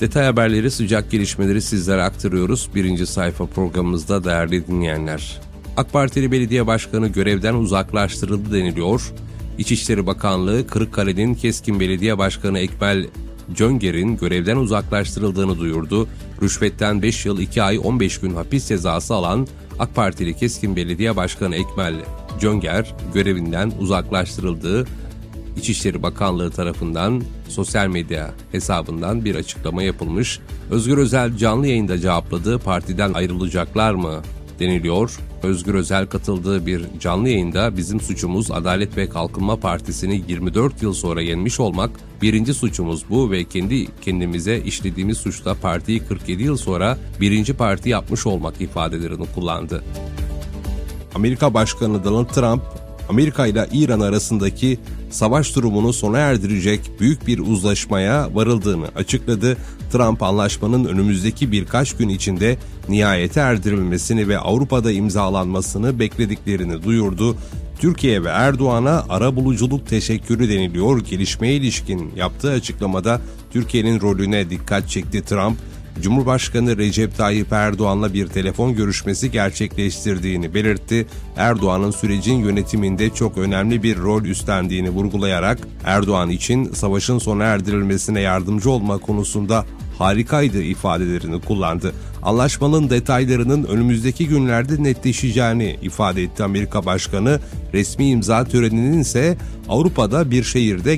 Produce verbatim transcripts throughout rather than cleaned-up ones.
Detay haberleri, sıcak gelişmeleri sizlere aktarıyoruz. Birinci sayfa programımızda değerli dinleyenler. AK Partili belediye başkanı görevden uzaklaştırıldı deniliyor. İçişleri Bakanlığı Kırıkkale'nin Keskin Belediye Başkanı Ekmel Cönger'in görevden uzaklaştırıldığını duyurdu. Rüşvetten beş yıl iki ay on beş gün hapis cezası alan AK Partili Keskin Belediye Başkanı Ekmel Cönger görevinden uzaklaştırıldığı İçişleri Bakanlığı tarafından sosyal medya hesabından bir açıklama yapılmış. Özgür Özel canlı yayında cevapladı. Partiden ayrılacaklar mı deniliyor. Özgür Özel katıldığı bir canlı yayında bizim suçumuz Adalet ve Kalkınma Partisi'ni yirmi dört yıl sonra yenmiş olmak. Birinci suçumuz bu ve kendi kendimize işlediğimiz suçla partiyi kırk yedi yıl sonra birinci parti yapmış olmak ifadelerini kullandı. Amerika Başkanı Donald Trump, Amerika ile İran arasındaki savaş durumunu sona erdirecek büyük bir uzlaşmaya varıldığını açıkladı. Trump, anlaşmanın önümüzdeki birkaç gün içinde nihayete erdirilmesini ve Avrupa'da imzalanmasını beklediklerini duyurdu. Türkiye ve Erdoğan'a arabuluculuk teşekkürü deniliyor. Gelişmeye ilişkin yaptığı açıklamada Türkiye'nin rolüne dikkat çekti Trump. Cumhurbaşkanı Recep Tayyip Erdoğan'la bir telefon görüşmesi gerçekleştirdiğini belirtti. Erdoğan'ın sürecin yönetiminde çok önemli bir rol üstlendiğini vurgulayarak Erdoğan için savaşın sona erdirilmesine yardımcı olma konusunda harikaydı ifadelerini kullandı. Anlaşmanın detaylarının önümüzdeki günlerde netleşeceğini ifade etti Amerika Başkanı. Resmi imza töreninin ise Avrupa'da bir şehirde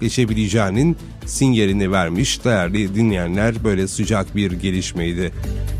gerçekleşebileceğinin sinyalini vermiş. Değerli dinleyenler, böyle sıcak bir gelişmeydi.